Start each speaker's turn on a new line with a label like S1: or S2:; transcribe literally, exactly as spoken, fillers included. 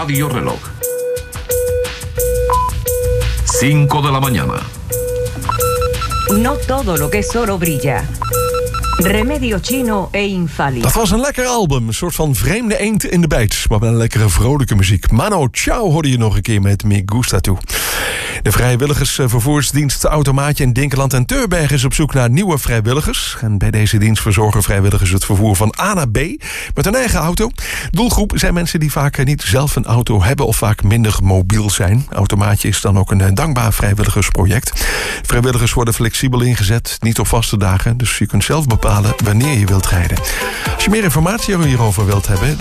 S1: radioreloj. cinco de la mañana.
S2: No todo lo que es oro brilla. Remedio Chino e Infali.
S3: Dat was een lekker album, een soort van vreemde eend in de bijt, maar met een lekkere vrolijke muziek. Mano Chao hoorde je nog een keer met Me Gusta Tu. De vrijwilligersvervoersdienst Automaatje in Dinkeland en Teurberg is op zoek naar nieuwe vrijwilligers. En bij deze dienst verzorgen vrijwilligers het vervoer van A naar B met hun eigen auto. Doelgroep zijn mensen die vaak niet zelf een auto hebben of vaak minder mobiel zijn. Automaatje is dan ook een dankbaar vrijwilligersproject. Vrijwilligers worden flexibel ingezet, niet op vaste dagen, dus je kunt zelf bepalen wanneer je wilt rijden. Als je meer informatie hierover wilt hebben,